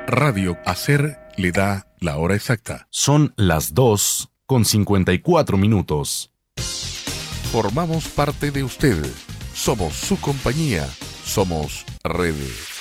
Radio Hacer le da la hora exacta. Son las 2:54. Formamos parte de usted. Somos su compañía. Somos Red.